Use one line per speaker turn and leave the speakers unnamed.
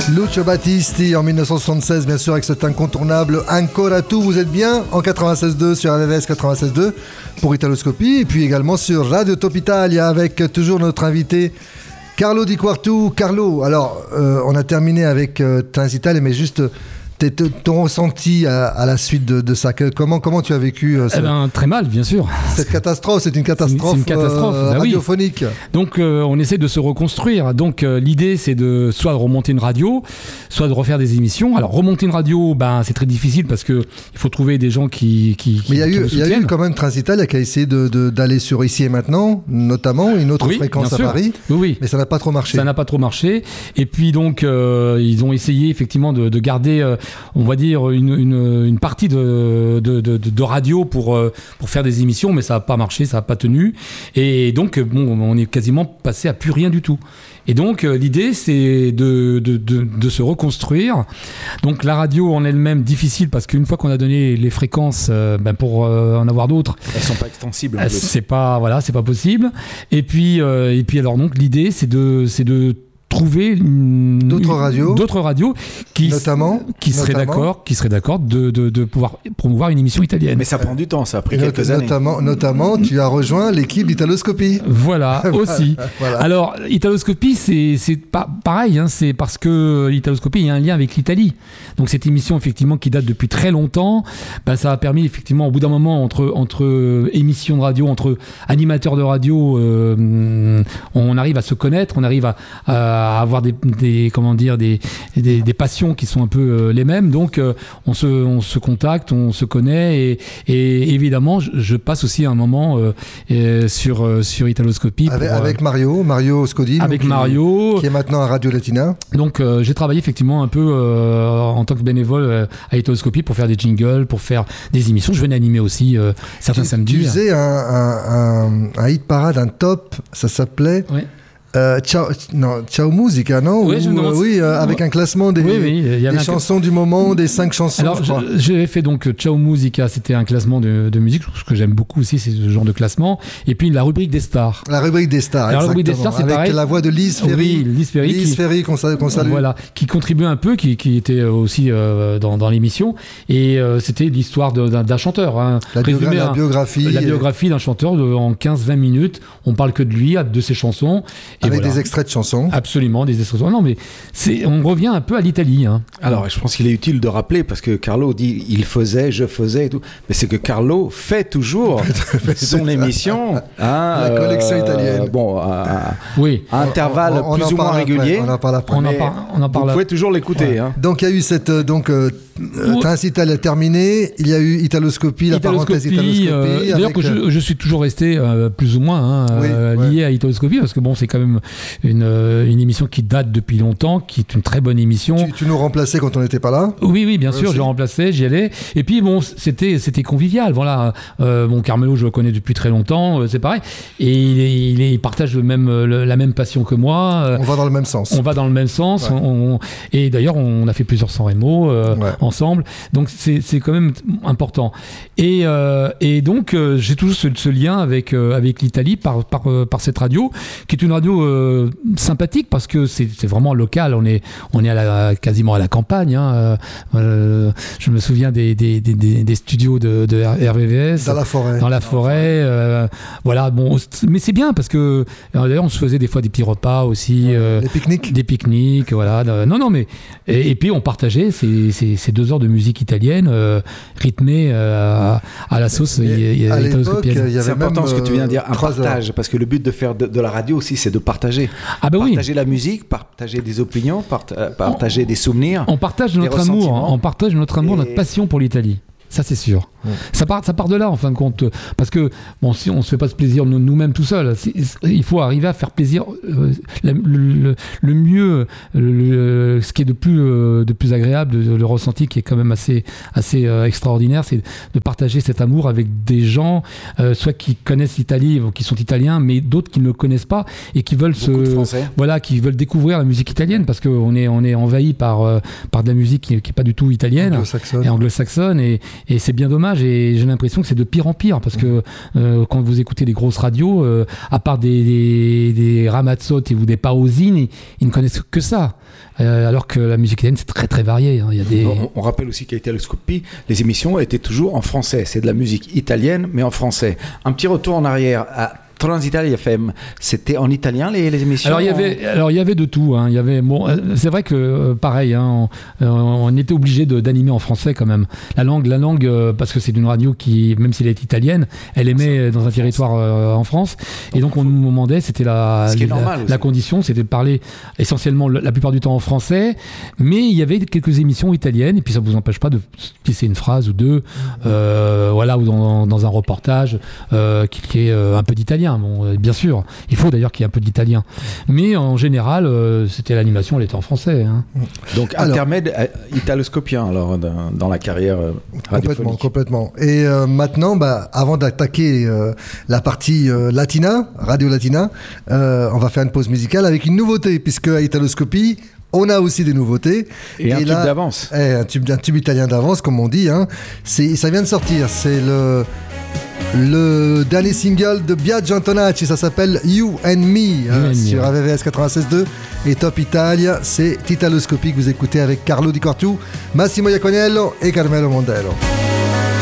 Lucio Battisti en 1976, bien sûr, avec cet incontournable Ancora tu. Vous êtes bien en 96.2 sur RVVS 96.2 pour Italoscopie, et puis également sur Radio Top Italia avec toujours notre invité Carlo Di Quartu. Carlo, alors on a terminé avec Transitalia, mais juste ton ressenti à la suite de ça, comment tu as vécu
très mal, bien sûr.
Cette catastrophe, c'est une catastrophe,
c'est une catastrophe
radiophonique.
Oui. Donc on essaie de se reconstruire. Donc l'idée, c'est de soit de remonter une radio, soit de refaire des émissions. Alors remonter une radio, c'est très difficile parce que il faut trouver des gens qui
mais il y a eu quand même Transitalia qui a essayé d'aller sur Ici et Maintenant, notamment une autre fréquence à Paris.
Oui.
Mais ça n'a pas trop marché.
Ça n'a pas trop marché. Et puis donc ils ont essayé effectivement de garder on va dire une partie de radio pour faire des émissions, mais ça n'a pas marché, ça n'a pas tenu, et donc on est quasiment passé à plus rien du tout. Et donc l'idée, c'est de se reconstruire. Donc la radio en elle-même, difficile, parce qu'une fois qu'on a donné les fréquences, pour en avoir d'autres,
elles sont pas extensibles.
C'est pas possible. Et puis alors donc l'idée, c'est de trouver d'autres radios qui seraient d'accord de pouvoir promouvoir une émission italienne.
Mais ça prend du temps, ça a pris quelques années.
Notamment, tu as rejoint l'équipe d'Italoscopie.
Voilà, aussi. Voilà. Alors, Italoscopie, c'est pas pareil, c'est parce que l'Italoscopie, il y a un lien avec l'Italie. Donc cette émission, effectivement, qui date depuis très longtemps, ça a permis, effectivement, au bout d'un moment, entre émissions de radio, entre animateurs de radio, on arrive à se connaître, on arrive à avoir des passions qui sont un peu les mêmes, donc on se contacte, on se connaît, et évidemment je passe aussi un moment sur Italoscopie
avec Mario Scodini,
Mario
qui est maintenant à Radio Latina.
Donc j'ai travaillé effectivement un peu en tant que bénévole à Italoscopie pour faire des jingles, pour faire des émissions. Je venais animer aussi certains samedis.
Tu faisais un hit parade, un top, ça s'appelait Ciao Musica, non? Oui, avec un classement des chansons du moment, des 5 chansons.
Alors, j'ai fait donc Ciao Musica, c'était un classement de musique, ce que j'aime beaucoup aussi, c'est ce genre de classement. Et puis la rubrique des stars.
La rubrique des stars,
exactement. La rubrique des stars, c'est
avec
pareil.
La voix de Lise Ferry.
Oui, Lise
Ferry qu'on salue.
Voilà, qui contribuait un peu, qui était aussi dans l'émission. Et c'était l'histoire d'un chanteur.
La biographie
d'un chanteur en 15-20 minutes. On parle que de lui, de ses chansons.
Avec des extraits de chansons.
Absolument, des extraits de chansons. Non, mais on revient un peu à l'Italie.
Alors, je pense qu'il est utile de rappeler, parce que Carlo dit il faisait, je faisais et tout. Mais c'est que Carlo fait toujours son émission.
La collection italienne.
À intervalles plus ou moins réguliers.
On en parle après.
Vous pouvez toujours l'écouter.
Ouais. Donc, il y a eu cette. Transitalia terminé, il y a eu Italoscopie, la parenthèse Italoscopie.
D'ailleurs, je suis toujours resté plus ou moins lié à Italoscopie, parce que c'est quand même une émission qui date depuis longtemps, qui est une très bonne émission.
Tu nous remplaçais quand on n'était pas là?
Oui, bien sûr, je remplaçais, j'y allais. Et puis c'était convivial. Voilà. Carmelo, je le connais depuis très longtemps, c'est pareil. Et il partage la même passion que moi.
On va dans le même sens.
Ouais. Et d'ailleurs, on a fait plusieurs San Remo ensemble. Donc c'est quand même important. Et donc j'ai toujours ce lien avec l'Italie par cette radio, qui est une radio sympathique, parce que c'est vraiment local. On est quasiment à la campagne. Je me souviens des studios de RVVS dans la forêt. Voilà. Mais c'est bien, parce que d'ailleurs on se faisait des fois des petits repas aussi. Des pique-niques. Voilà. Mais et puis on partageait ces 2 heures de musique italienne rythmée à la sauce.
À l'époque,
c'est important ce que tu viens de dire, un partage, parce que le but de faire de la radio aussi, c'est de partager. Partager la musique, partager des opinions, partager des souvenirs.
On partage notre amour, notre passion pour l'Italie. Ça, c'est sûr. Ouais. Ça part de là, en fin de compte. Parce que, si on ne se fait pas ce plaisir nous-mêmes tout seuls, il faut arriver à faire plaisir le mieux, ce qui est de plus agréable, le ressenti qui est quand même assez extraordinaire, c'est de partager cet amour avec des gens, soit qui connaissent l'Italie, qui sont italiens, mais d'autres qui ne le connaissent pas et qui veulent qui veulent découvrir la musique italienne, parce qu'on est envahi par de la musique qui n'est pas du tout italienne, anglo-saxonne, et c'est bien dommage. j'ai l'impression que c'est de pire en pire, parce que quand vous écoutez des grosses radios, à part des Ramazzotti ou des Pausini, ils ne connaissent que ça. Alors que la musique italienne, c'est très très varié. Hein. Il y a des...
on rappelle aussi qu'à Italoscopie, les émissions étaient toujours en français. C'est de la musique italienne, mais en français. Un petit retour en arrière à Transitalia FM, c'était en italien les émissions?
Alors il y avait de tout. Hein. Il y avait, c'est vrai que pareil, hein, on était obligé d'animer en français quand même. La langue, parce que c'est une radio qui, même si elle est italienne, elle émet dans un territoire en France. Et donc on nous demandait, c'était la condition, c'était de parler essentiellement la plupart du temps en français, mais il y avait quelques émissions italiennes, et puis ça ne vous empêche pas de glisser une phrase ou deux, voilà, ou dans un reportage qui est un peu d'italien. Bon, bien sûr, il faut d'ailleurs qu'il y ait un peu d'italien, mais en général c'était l'animation, elle était en français, hein.
Donc intermède italoscopien alors dans la carrière radiophonique.
Complètement. Et maintenant, avant d'attaquer la partie latina, radio latina, on va faire une pause musicale avec une nouveauté, puisque à Italoscopie on a aussi des nouveautés.
Et un tube d'avance.
Un tube italien d'avance, comme on dit, hein. Ça vient de sortir, c'est le dernier single de Biagio Antonacci, ça s'appelle You and Me, sur AVVS 96.2 et Top Italia. C'est Italoscopie que vous écoutez avec Carlo Di Cortu, Massimo Iaconello et Carmelo Mondello.